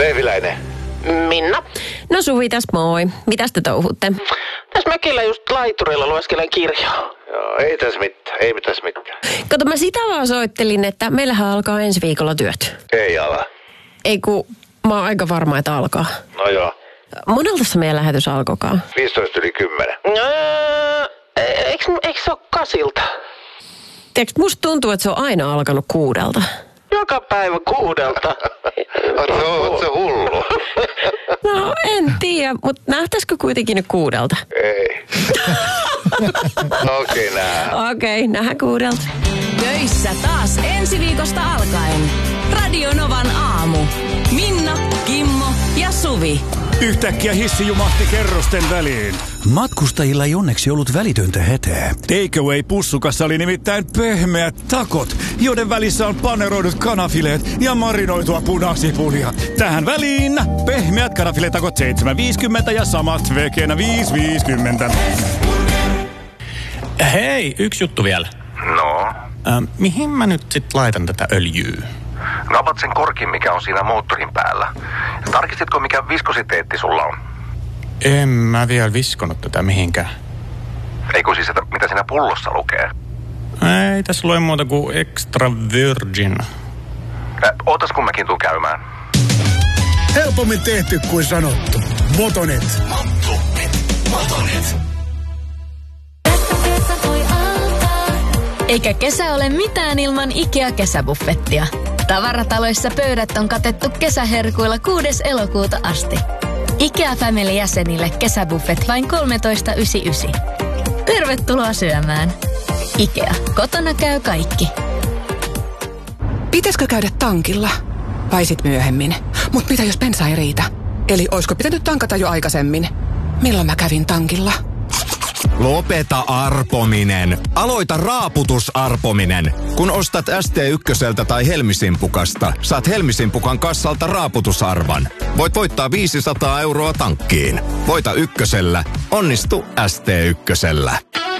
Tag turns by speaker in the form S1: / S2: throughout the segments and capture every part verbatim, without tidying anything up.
S1: Vehviläinen.
S2: Minna.
S3: No Suvi tässä moi. Mitäs te touhutte?
S2: Tässä mökillä just laiturilla lueskelen kirjaa.
S1: Joo, ei tässä mitään, ei tässä mitään.
S3: Kato, mä sitä vaan soittelin, että meillähän alkaa ensi viikolla työt.
S1: Ei ala.
S3: Ei kun mä oon aika varma, että alkaa.
S1: No joo.
S3: Monelta se meidän lähetys alkoikaan?
S1: viisitoista yli kymmenen.
S2: Öö, eikö, eikö se ole kasilta?
S3: Tiedätkö, musta tuntuu, että se on aina alkanut kuudelta.
S2: Joka päivä kuudelta.
S1: Oot se hullu?
S3: No en tiedä, mutta nähtäisikö kuitenkin nyt kuudelta?
S1: Ei. Okei, okay, nää.
S3: Okei, okay, nähdään kuudelta.
S4: Töissä taas ensi viikosta alkaen. Radio Novan aamu. Minna, Kimmo ja Suvi.
S5: Yhtäkkiä hissi jumahti kerrosten väliin.
S6: Matkustajilla ei onneksi ollut välitöntä hätää.
S5: Takeaway-pussukassa oli nimittäin pehmeät takot, joiden välissä on paneroidut kanafileet ja marinoitua punasipulia. Tähän väliin pehmeät kanafiletakot seitsemän viisikymmentä ja samat vegenä viisi viisikymmentä.
S7: Hei, yksi juttu vielä.
S1: No?
S7: Ähm, mihin mä nyt sit laitan tätä öljyä?
S1: Napat sen korkin, mikä on siinä moottorin päällä. Tarkistitko, mikä viskositeetti sulla on?
S7: En mä vielä viskonut tätä mihinkään.
S1: Ei kun siis, että mitä siinä pullossa lukee?
S7: Ei tässä lue muuta kuin extra virgin.
S1: Äh, ootas kun mäkin tuun käymään.
S6: Helpommin tehty kuin sanottu. Motonet.
S5: Motonet. Motonet.
S4: Eikä kesä ole mitään ilman IKEA-kesäbuffettia. Tavarataloissa pöydät on katettu kesäherkuilla kuudes elokuuta asti. IKEA Family-jäsenille kesäbuffet vain kolmetoista yhdeksänkymmentäyhdeksän. Tervetuloa syömään. IKEA. Kotona käy kaikki.
S8: Pitäisikö käydä tankilla? Vai sit myöhemmin? Mut mitä jos bensa ei riitä? Eli oisko pitänyt tankata jo aikaisemmin? Milloin mä kävin tankilla?
S9: Lopeta arpominen. Aloita raaputusarpominen. Kun ostat S T yksi tai Helmisimpukasta, saat Helmisimpukan kassalta raaputusarvan. Voit voittaa viisisataa euroa tankkiin. Voita ykkösellä. Onnistu S T ykkösellä.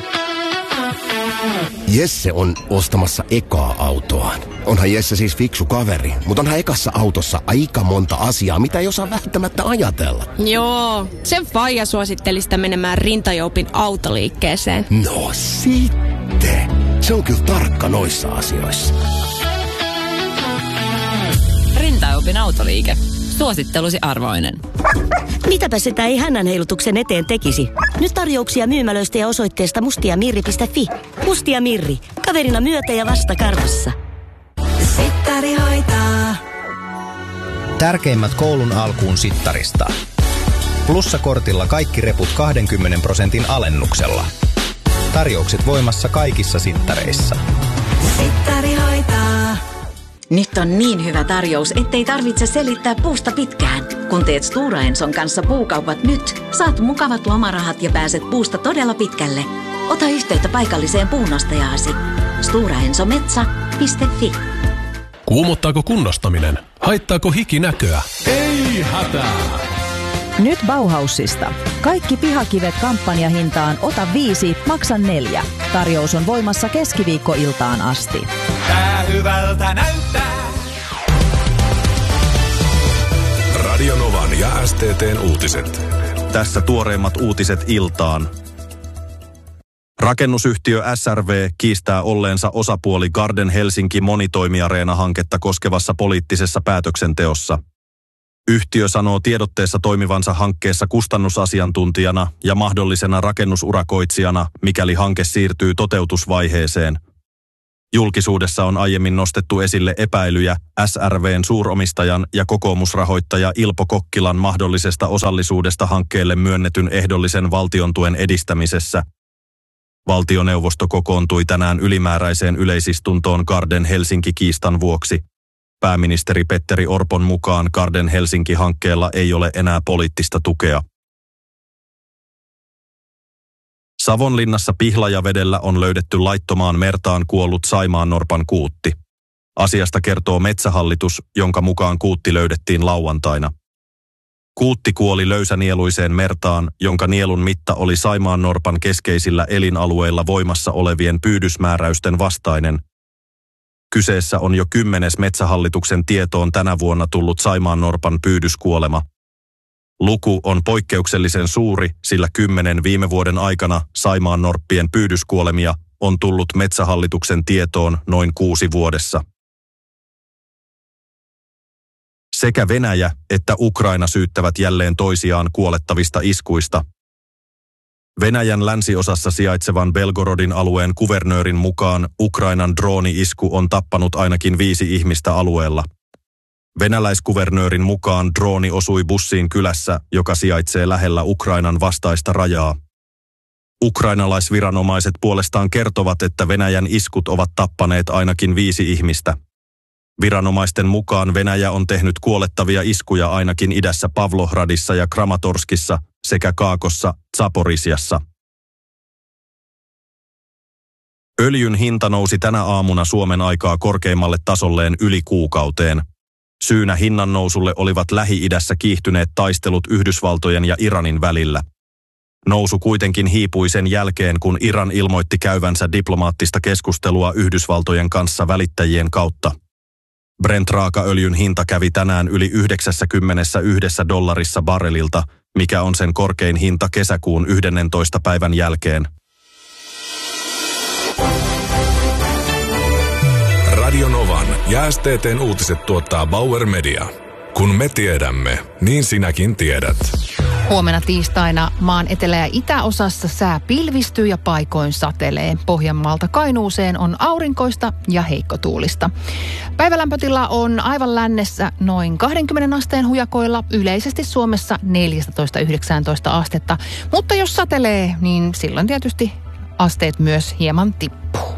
S10: Jesse on ostamassa ekaa autoaan. Onhan Jesse siis fiksu kaveri, mutta onhan ekassa autossa aika monta asiaa, mitä ei osaa välttämättä ajatella.
S11: Joo, sen faija suositteli sitä menemään Rintajoupin autoliikkeeseen.
S10: No sitten. Se on kyllä tarkka noissa asioissa.
S12: Rintajoupin autoliike. Suosittelusi arvoinen.
S13: Mitäpä sitä ei hännän heilutuksen eteen tekisi? Nyt tarjouksia myymälöistä ja osoitteesta mustiamirri piste fi. Mustia Mirri. Kaverina myötä ja vasta karvassa.
S14: Sittari hoitaa.
S15: Tärkeimmät koulun alkuun sittarista. Plussakortilla kaikki reput kaksikymmentä prosentin alennuksella. Tarjoukset voimassa kaikissa sittareissa.
S14: Sittari hoitaa.
S16: Nyt on niin hyvä tarjous, ettei tarvitse selittää puusta pitkään. Kun teet Stora Enson kanssa puukaupat nyt, saat mukavat lomarahat ja pääset puusta todella pitkälle. Ota yhteyttä paikalliseen puunostajaasi. stora enso metsä piste fi.
S17: Kuumottaako kunnostaminen? Haittaako hiki näköä? Ei hätää!
S18: Nyt Bauhausista. Kaikki pihakivet kampanjahintaan ota viisi, maksa neljä. Tarjous on voimassa keskiviikkoiltaan asti.
S5: Tää hyvältä näyttää.
S17: Radio Novan ja S T T:n uutiset.
S9: Tässä tuoreimmat uutiset iltaan. Rakennusyhtiö S R V kiistää olleensa osapuoli Garden Helsinki monitoimiareena-hanketta koskevassa poliittisessa päätöksenteossa. Yhtiö sanoo tiedotteessa toimivansa hankkeessa kustannusasiantuntijana ja mahdollisena rakennusurakoitsijana, mikäli hanke siirtyy toteutusvaiheeseen. Julkisuudessa on aiemmin nostettu esille epäilyjä S R V:n suuromistajan ja kokoomusrahoittaja Ilpo Kokkilan mahdollisesta osallisuudesta hankkeelle myönnetyn ehdollisen valtiontuen edistämisessä. Valtioneuvosto kokoontui tänään ylimääräiseen yleisistuntoon Garden Helsinki-kiistan vuoksi. Pääministeri Petteri Orpon mukaan Garden Helsinki-hankkeella ei ole enää poliittista tukea. Savonlinnassa Pihlajavedellä on löydetty laittomaan mertaan kuollut saimaannorpan kuutti. Asiasta kertoo Metsähallitus, jonka mukaan kuutti löydettiin lauantaina. Kuutti kuoli löysänieluiseen mertaan, jonka nielun mitta oli saimaannorpan keskeisillä elinalueilla voimassa olevien pyydysmääräysten vastainen. Kyseessä on jo kymmenes Metsähallituksen tietoon tänä vuonna tullut saimaannorpan pyydyskuolema. Luku on poikkeuksellisen suuri, sillä kymmenen viime vuoden aikana saimaannorppien pyydyskuolemia on tullut Metsähallituksen tietoon noin kuusi vuodessa. Sekä Venäjä että Ukraina syyttävät jälleen toisiaan kuolettavista iskuista. Venäjän länsiosassa sijaitsevan Belgorodin alueen kuvernöörin mukaan Ukrainan drooni-isku on tappanut ainakin viisi ihmistä alueella. Venäläiskuvernöörin mukaan drooni osui bussiin kylässä, joka sijaitsee lähellä Ukrainan vastaista rajaa. Ukrainalaisviranomaiset puolestaan kertovat, että Venäjän iskut ovat tappaneet ainakin viisi ihmistä. Viranomaisten mukaan Venäjä on tehnyt kuolettavia iskuja ainakin idässä Pavlohradissa ja Kramatorskissa sekä Kaakossa Zaporizhiassa. Öljyn hinta nousi tänä aamuna Suomen aikaa korkeimmalle tasolleen yli kuukauteen. Syynä hinnan nousulle olivat Lähi-idässä kiihtyneet taistelut Yhdysvaltojen ja Iranin välillä. Nousu kuitenkin hiipui sen jälkeen, kun Iran ilmoitti käyvänsä diplomaattista keskustelua Yhdysvaltojen kanssa välittäjien kautta. Brent-raakaöljyn hinta kävi tänään yli yhdeksänkymmentäyksi dollarissa barrelilta, mikä on sen korkein hinta kesäkuun yhdennentoista päivän jälkeen.
S17: Radio Novan ja S T T:n uutiset tuottaa Bauer Media. Kun me tiedämme, niin sinäkin tiedät.
S19: Huomenna tiistaina maan etelä- ja itäosassa sää pilvistyy ja paikoin satelee. Pohjanmaalta Kainuuseen on aurinkoista ja heikkotuulista. Päivälämpötila on aivan lännessä noin kaksikymmentä asteen hujakoilla, yleisesti Suomessa neljätoista yhdeksäntoista astetta. Mutta jos satelee, niin silloin tietysti asteet myös hieman tippuu.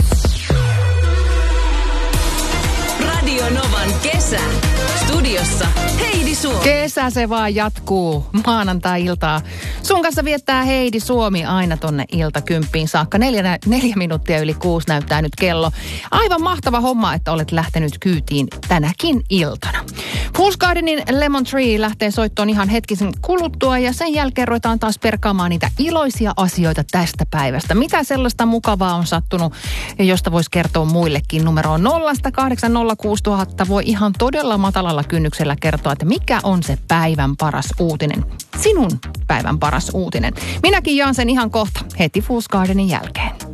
S12: Radio Novan kesä. Studiossa Heidi Suomi.
S19: Kesä se vaan jatkuu maanantai-iltaa. Sun kanssa viettää Heidi Suomi aina tonne iltakymppiin saakka. Neljä, neljä minuuttia yli kuusi näyttää nyt kello. Aivan mahtava homma, että olet lähtenyt kyytiin tänäkin iltana. Fool's Gardenin Lemon Tree lähtee soittoon ihan hetkisen kuluttua ja sen jälkeen ruvetaan taas perkaamaan niitä iloisia asioita tästä päivästä. Mitä sellaista mukavaa on sattunut, josta voisi kertoa muillekin. Numero on nolla kahdeksan nolla kuusi nolla nolla nolla. Voi ihan todella matalalla kynnyksellä kertoa, että mikä on se päivän paras uutinen. Sinun päivän paras uutinen. Minäkin jaan sen ihan kohta heti Fool's Gardenin jälkeen.